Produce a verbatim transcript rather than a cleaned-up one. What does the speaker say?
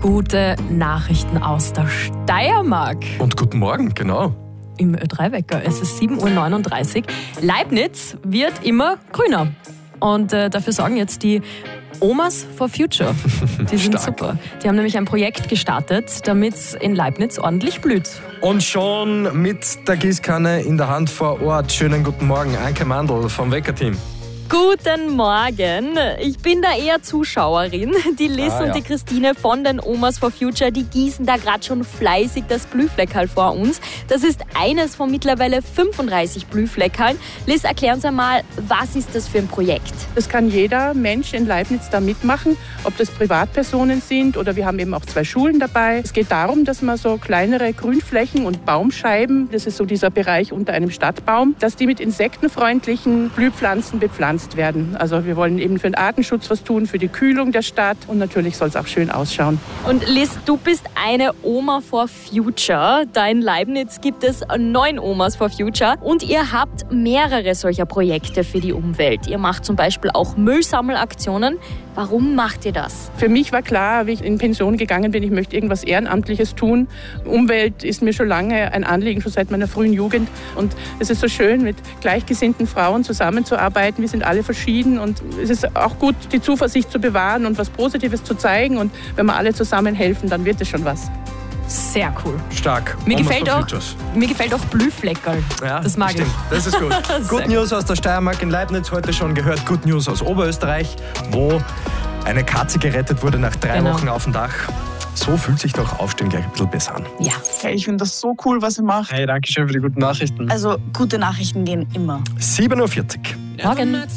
Gute Nachrichten aus der Steiermark. Und guten Morgen, genau. Im Ö drei Wecker. Es ist sieben Uhr neununddreißig. Leibniz wird immer grüner. Und äh, dafür sorgen jetzt die Omas for Future. Die sind super. Die haben nämlich ein Projekt gestartet, damit es in Leibniz ordentlich blüht. Und schon mit der Gießkanne in der Hand vor Ort. Schönen guten Morgen, Anke Mandl vom Wecker-Team. Guten Morgen. Ich bin da eher Zuschauerin. Die Liz Ah, und ja. die Christine von den Omas for Future, die gießen da gerade schon fleißig das Blühfleckerl vor uns. Das ist eines von mittlerweile fünfunddreißig Blühfleckerln. Liz, erklär uns einmal, was ist das für ein Projekt? Das kann jeder Mensch in Leibniz da mitmachen, ob das Privatpersonen sind oder wir haben eben auch zwei Schulen dabei. Es geht darum, dass man so kleinere Grünflächen und Baumscheiben, das ist so dieser Bereich unter einem Stadtbaum, dass die mit insektenfreundlichen Blühpflanzen bepflanzt werden. Also wir wollen eben für den Artenschutz was tun, für die Kühlung der Stadt und natürlich soll es auch schön ausschauen. Und Liz, du bist eine Oma for Future. Da in Leibniz gibt es neun Omas for Future und ihr habt mehrere solcher Projekte für die Umwelt. Ihr macht zum Beispiel auch Müllsammelaktionen. Warum macht ihr das? Für mich war klar, wie ich in Pension gegangen bin, ich möchte irgendwas Ehrenamtliches tun. Umwelt ist mir schon lange ein Anliegen, schon seit meiner frühen Jugend. Und es ist so schön, mit gleichgesinnten Frauen zusammenzuarbeiten. Wir sind alle verschieden und es ist auch gut, die Zuversicht zu bewahren und was Positives zu zeigen. Und wenn wir alle zusammen helfen, dann wird es schon was. Sehr cool. Stark. Mir Omas gefällt, for auch, Futures. mir gefällt auch Blühfleckerl. Ja, das mag stimmt. ich. Das ist gut. Good Sehr News aus der Steiermark in Leibniz, heute schon gehört. Good News aus Oberösterreich, wo eine Katze gerettet wurde nach drei Genau. Wochen auf dem Dach. So fühlt sich doch Aufstehen gleich ein bisschen besser an. Ja. Hey, ich finde das so cool, was ihr macht. Hey, danke schön für die guten Nachrichten. Also, gute Nachrichten gehen immer. sieben Uhr vierzig. Morgen.